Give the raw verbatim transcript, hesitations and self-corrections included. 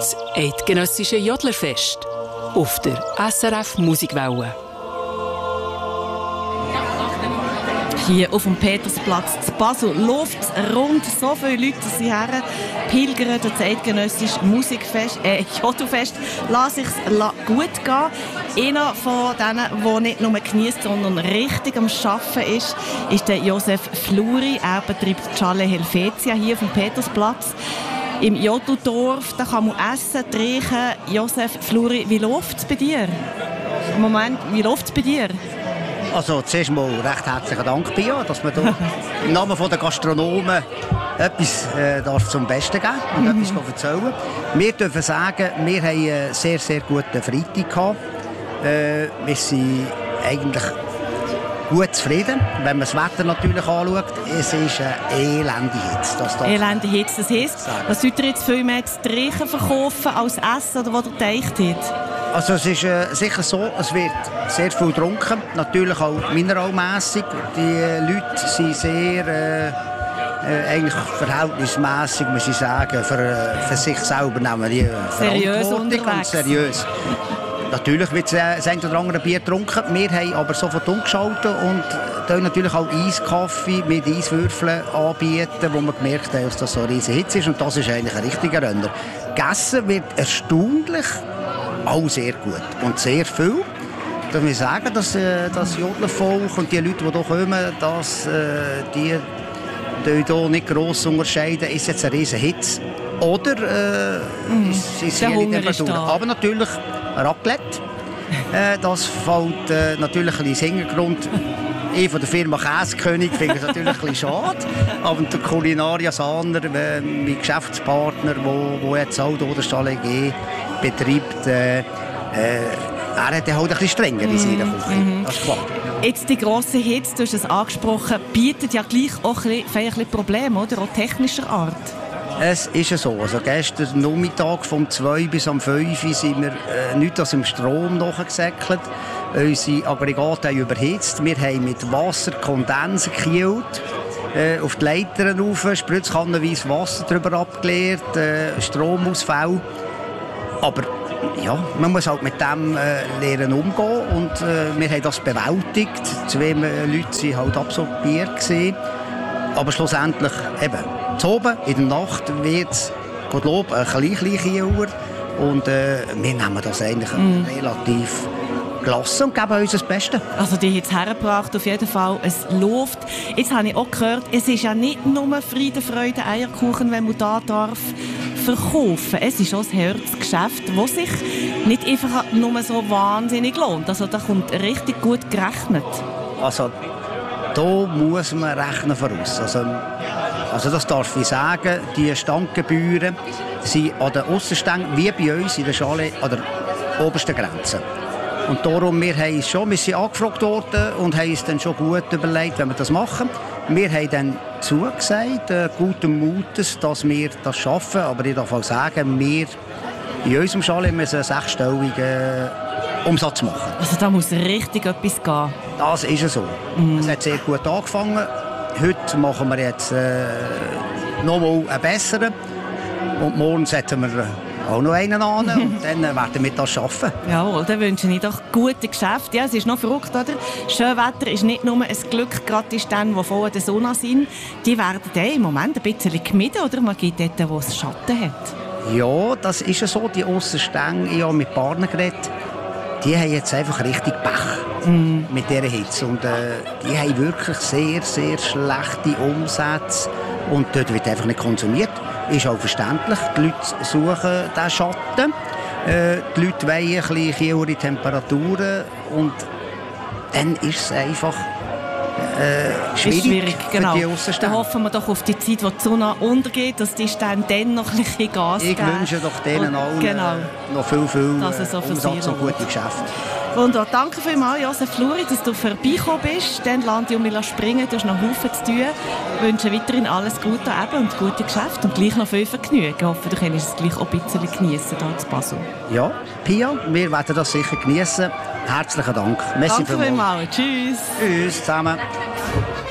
Das eidgenössische Jodlerfest auf der S R F Musikwelle. Hier auf dem Petersplatz zu Basel läuft rund so viele Leute sind her, pilgern durch das eidgenössische Musikfest, äh, Jodlerfest, lassen sich gut gehen. Einer von denen, der nicht nur genießt, sondern richtig am Arbeiten ist, ist der Josef Fluri. Er betreibt die Schale Helvetia hier auf dem Petersplatz. Im Jodeldorf, da kann man essen, trinken. Josef Fluri, wie läuft es bei dir? Moment, wie läuft es bei dir? Also zuerst mal recht herzlichen Dank, Pia, dass man hier im Namen der Gastronomen etwas äh, darf zum Besten geben und mhm. etwas erzählen. Wir dürfen sagen, wir haben einen sehr, sehr guten Freitag gehabt. Äh, wir sind eigentlich gut zufrieden, wenn man das Wetter natürlich anschaut. Es ist eine elende Hitze. Das elende Hitze, das heisst, was sollt ihr jetzt viel mehr zu trinken verkaufen als Essen oder was ihr gedacht habt? Also es ist äh, sicher so, es wird sehr viel getrunken, natürlich auch mineralmässig. Die Leute sind sehr, äh, äh, eigentlich verhältnismässig, muss ich sagen, für, äh, für sich selber nehmen die seriös Verantwortung und seriös. Natürlich wird das ein oder andere Bier getrunken, wir haben aber sofort umgeschaltet und dann natürlich auch Eiskaffee mit Eiswürfeln anbieten, wo man gemerkt hat, dass das so eine riesige Hitze ist und das ist eigentlich ein richtiger Renner. Gegessen wird erstaunlich auch sehr gut und sehr viel. Ich muss sagen, dass äh, das Jodlervolk und die Leute, die hier kommen, dass, äh, die hier nicht gross unterscheiden, ist jetzt eine riesige Hitze oder äh, mm, ist, ist hier nicht Temperatur. Aber natürlich Raclette, äh, das fällt äh, natürlich ein bisschen in den Hintergrund. Ich von der Firma Käsekönig finde es natürlich ein bisschen schade. Aber der Kulinaria Sahner, äh, mein Geschäftspartner, der jetzt auch hier der Chalet G betreibt, äh, äh, er hat halt ein bisschen strenger in seiner Küche. Mm-hmm. Das ist klar. Jetzt die grosse Hitze, du hast es angesprochen, bietet ja gleich auch ein bisschen, ein bisschen Probleme, oder? Auch technischer Art. Es ist ja so. Also gestern Nachmittag vom zwei bis am fünf Uhr sind wir äh, nicht aus dem Strom nachgesäckelt. Unsere Aggregate haben überhitzt. Wir haben mit Wasser Kondense gekühlt, äh, auf die Leitern rauf, spritzkannenweise Wasser drüber abgeleert, äh, Stromausfall. Aber ja, man muss halt mit dem äh, lernen umgehen und äh, wir haben das bewältigt. Zwei Leute waren halt absorbiert gewesen. Aber schlussendlich eben, zu oben, in der Nacht wird es Gottlob ein klein, klein Kieler und äh, wir nehmen das eigentlich mm. relativ gelassen und geben uns das Beste. Also die hat es hergebracht, auf jeden Fall. Es läuft. Jetzt habe ich auch gehört, es ist ja nicht nur Friede, Freude, Eierkuchen, wenn man da darf verkaufen. Es ist auch ein Herzgeschäft, das sich nicht einfach nur so wahnsinnig lohnt. Also da kommt richtig gut gerechnet. Also da muss man rechnen voraus. Also, also das darf ich sagen, die Standgebühren sind an den Aussenständen, wie bei uns in der Schale, an der obersten Grenze. Und darum, wir, haben schon, wir sind angefragt worden und haben uns dann schon gut überlegt, wenn wir das machen. Wir haben dann zugesagt, äh, guten Mutes, dass wir das schaffen. Aber ich darf auch sagen, wir in unserem Schale müssen einen sechsstelligen Umsatz machen. Also da muss richtig etwas gehen. Das ist so. Mm. Es hat sehr gut angefangen. Heute machen wir jetzt äh, nochmal einen besseren. Und morgen setzen wir auch noch einen an und dann werden wir das schaffen. Jawohl, dann wünsche ich doch gute Geschäfte. Ja, es ist noch verrückt, oder? Schönwetter ist nicht nur ein Glück, gerade die Stände, die vor der Sonne sind. Die werden dann im Moment ein bisschen gemieden, oder? Man geht dort, wo es Schatten hat. Ja, das ist ja so. Die Aussenstände, ich habe mit Partnern geredet, die haben jetzt einfach richtig Pech mm. mit dieser Hitze. Und äh, die haben wirklich sehr, sehr schlechte Umsätze. Und dort wird einfach nicht konsumiert. Ist auch verständlich. Die Leute suchen diesen Schatten. Äh, die Leute wollen ein bisschen kühlere Temperaturen. Und dann ist es einfach äh, schwierig, ist schwierig für genau. die Aussenstände. Da hoffen wir doch auf die Zeit, wo die Sonne untergeht, dass die Stände dann noch ein bisschen Gas ich geben. Ich wünsche doch denen allen genau. noch viel, viel dass so Umsatz und gute Geschäfte. Und auch danke vielmals, Josef Fluri, dass du vorbeigekommen bist. Dann lande ich um mich springen, du hast noch Haufen zu tun. Ich wünsche weiterhin alles Gute eben und gute Geschäfte und gleich noch viel Vergnügen. Ich hoffe, du kannst es gleich auch ein bisschen geniessen hier in Basel. Ja, Pia, wir werden das sicher geniessen. Herzlichen Dank. Merci danke vielmals. Tschüss. Tschüss zusammen.